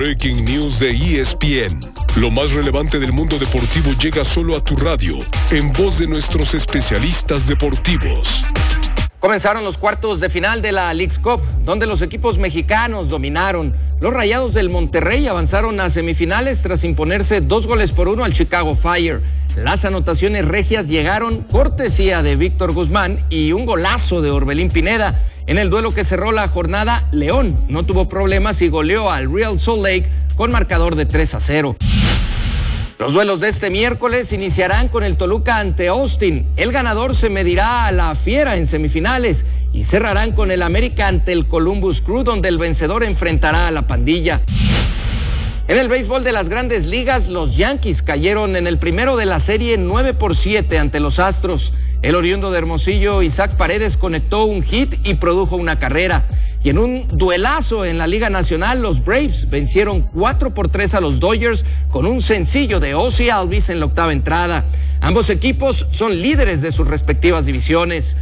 Breaking News de ESPN. Lo más relevante del mundo deportivo llega solo a tu radio, en voz de nuestros especialistas deportivos. Comenzaron los cuartos de final de la Leagues Cup, donde los equipos mexicanos dominaron. Los Rayados del Monterrey avanzaron a semifinales tras imponerse 2-1 al Chicago Fire. Las anotaciones regias llegaron cortesía de Víctor Guzmán y un golazo de Orbelín Pineda. En el duelo que cerró la jornada, León no tuvo problemas y goleó al Real Salt Lake con marcador de 3-0. Los duelos de este miércoles iniciarán con el Toluca ante Austin. El ganador se medirá a la Fiera en semifinales y cerrarán con el América ante el Columbus Crew, donde el vencedor enfrentará a la Pandilla. En el béisbol de las Grandes Ligas, los Yankees cayeron en el primero de la serie 9-7 ante los Astros. El oriundo de Hermosillo, Isaac Paredes, conectó un hit y produjo una carrera. Y en un duelazo en la Liga Nacional, los Braves vencieron 4-3 a los Dodgers con un sencillo de Ozzie Albies en la octava entrada. Ambos equipos son líderes de sus respectivas divisiones.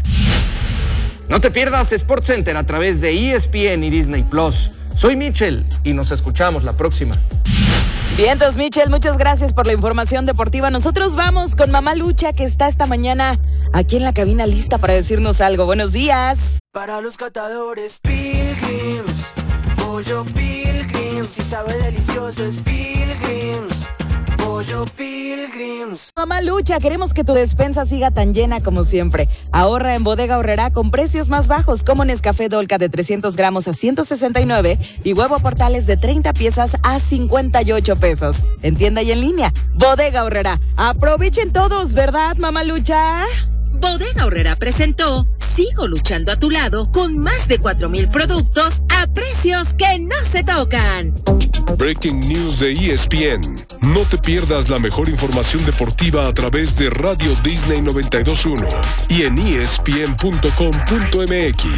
No te pierdas SportsCenter a través de ESPN y Disney Plus. Soy Michel y nos escuchamos la próxima. Vientos, Michel, muchas gracias por la información deportiva. Nosotros vamos con Mamá Lucha, que está esta mañana aquí en la cabina lista para decirnos algo. Buenos días. Para los catadores, Pilgrims, pollo Pilgrims, si sabe delicioso es Pilgrims, pollo Pilgrims. Mamá Lucha, queremos que tu despensa siga tan llena como siempre. Ahorra en Bodega Aurrerá con precios más bajos, como Nescafé Dolca de 300 gramos a 169 y huevo Portales de 30 piezas a 58 pesos. En tienda y en línea, Bodega Aurrerá. Aprovechen todos, ¿verdad, Mamá Lucha? Bodega Aurrerá presentó Sigo luchando a tu lado con más de 4,000 productos a precios que no se tocan. Breaking News de ESPN. No te pierdas la mejor información deportiva a través de Radio Disney 92.1 y en ESPN.com.mx.